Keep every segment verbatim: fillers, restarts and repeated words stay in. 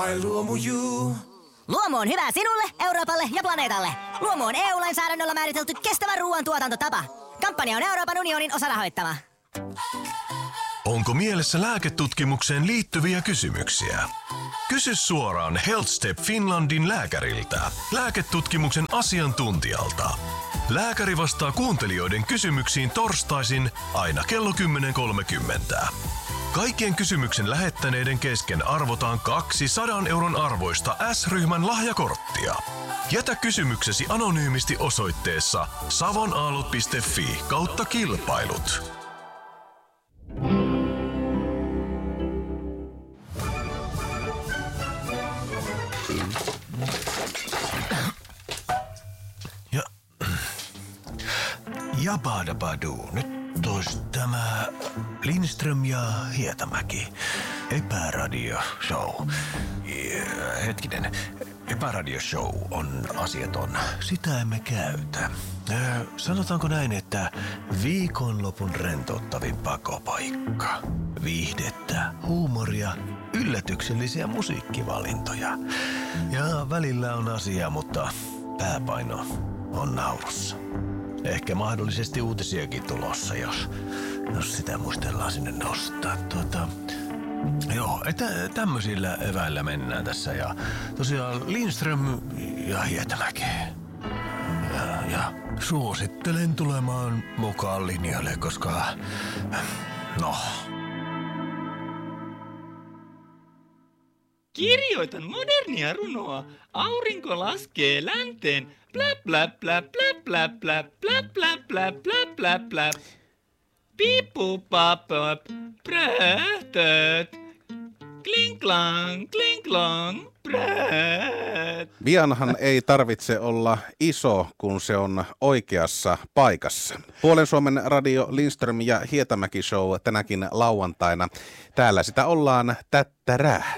Ai Luomu.ju. Luomu on hyvä sinulle, Euroopalle ja planeetalle. Luomu on E U-lainsäädännöllä määritelty kestävä ruoantuotantotapa. Kampanja on Euroopan unionin osarahoittama. Onko mielessä lääketutkimukseen liittyviä kysymyksiä? Kysy suoraan HealthStep Finlandin lääkäriltä, lääketutkimuksen asiantuntijalta. Lääkäri vastaa kuuntelijoiden kysymyksiin torstaisin aina kello kymmenen kolmekymmentä. Kaikkien kysymyksen lähettäneiden kesken arvotaan kaksisataa euron arvoista S-ryhmän lahjakorttia. Jätä kysymyksesi anonyymisti osoitteessa savonaallot piste fi kautta kilpailut. Ja Jabadabadu, nyt olisi tämä Lindström ja Hietamäki. Epäradioshow. Ja, hetkinen, epäradioshow on asiaton. Sitä emme käytä. Äh, sanotaanko näin, että viikonlopun rentouttavin pakopaikka. Viihdettä, huumoria, yllätyksellisiä musiikkivalintoja. Ja välillä on asia, mutta pääpaino on naurussa. Ehkä mahdollisesti uutisiakin tulossa, jos, jos sitä muistellaan sinne nostaa. Tuota, joo, että tämmöisillä eväillä mennään tässä. Ja tosiaan Lindström ja Hietamäki. Ja, ja suosittelen tulemaan mukaan linjalle, koska no... Kirjoitan modernia runoa. Aurinko laskee länteen. Blä blä blä blä blä blä blä blä blä blä blä blä. Pipu papap. Prähtöt. Kling klang, kling klang. Präht. Vianhan ei tarvitse olla iso, kun se on oikeassa paikassa. Puolen Suomen radio Lindström ja Hietamäki show tänäkin lauantaina. Täällä sitä ollaan tättärää.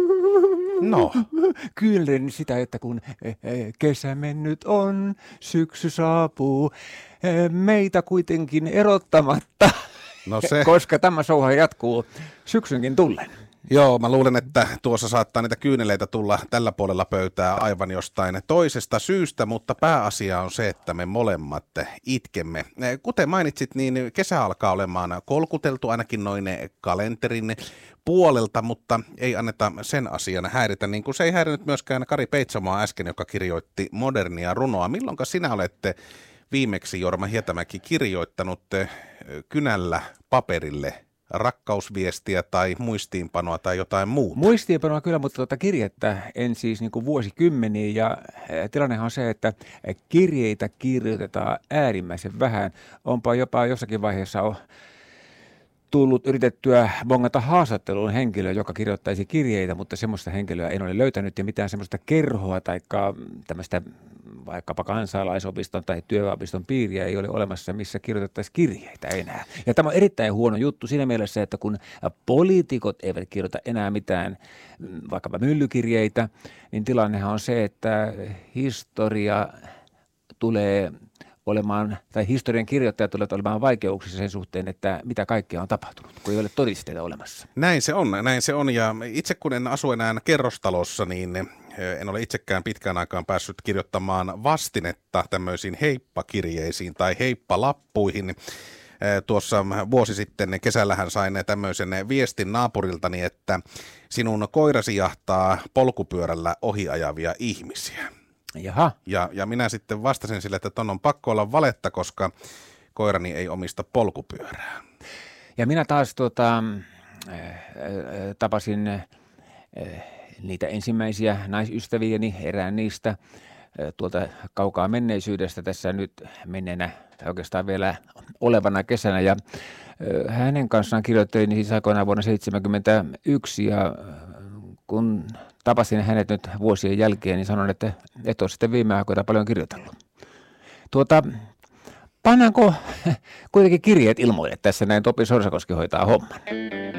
No. Kyllin sitä, että kun kesä mennyt on, syksy saapuu, meitä kuitenkin erottamatta, No se. koska tämä showhan jatkuu syksynkin tullen. Joo, mä luulen, että tuossa saattaa niitä kyyneleitä tulla tällä puolella pöydää aivan jostain toisesta syystä, mutta pääasia on se, että me molemmat itkemme. Kuten mainitsit, niin kesä alkaa olemaan kolkuteltu ainakin noin kalenterin puolelta, mutta ei anneta sen asian häiritä, niin kuin se ei häirinyt myöskään Kari Peitsamoa äsken, joka kirjoitti modernia runoa. Milloinka sinä olette viimeksi, Jorma Hietamäki, kirjoittanut kynällä paperille rakkausviestiä tai muistiinpanoa tai jotain muuta? Muistiinpanoa kyllä, mutta tuota kirjettä en siis niin kuin vuosikymmeniä, ja tilannehan on se, että kirjeitä kirjoitetaan äärimmäisen vähän. Onpa jopa jossakin vaiheessa on tullut yritettyä bongata haastatteluun henkilöä, joka kirjoittaisi kirjeitä, mutta semmoista henkilöä en ole löytänyt, ja mitään semmoista kerhoa tai tämmöistä vaikkapa kansalaisopiston tai työopiston piiriä ei ole olemassa, missä kirjoitettaisiin kirjeitä enää. Ja tämä on erittäin huono juttu siinä mielessä, että kun poliitikot eivät kirjoita enää mitään vaikkapa myllykirjeitä, niin tilannehan on se, että historia tulee olemaan, tai historian kirjoittajat tulevat olemaan vaikeuksissa sen suhteen, että mitä kaikkea on tapahtunut, kun ei ole todisteita olemassa. Näin se on, näin se on. Ja itse kun en asu enää kerrostalossa, niin en ole itsekään pitkään aikaan päässyt kirjoittamaan vastinetta tämmöisiin heippakirjeisiin tai heippalappuihin. Tuossa vuosi sitten kesällähän sain tämmöisen viestin naapuriltani, että sinun koirasi jahtaa polkupyörällä ohiajavia ihmisiä. Jaha. Ja, ja minä sitten vastasin sille, että ton on pakko olla valetta, koska koirani ei omista polkupyörää. Ja minä taas tuota, äh, tapasin äh, niitä ensimmäisiä naisystäviäni, erään niistä äh, tuolta kaukaa menneisyydestä tässä nyt menneenä, tai oikeastaan vielä olevana kesänä. Ja äh, hänen kanssaan kirjoittelin siis aikoinaan vuonna seitsemänkymmentäyksi, ja kun tapasin hänet nyt vuosien jälkeen, niin sanon, että et ole sitten viime aikoina paljon kirjoitellut. Tuota, pannaanko kuitenkin kirjeet ilmoille tässä näin, Topi Sorsakoski hoitaa homman.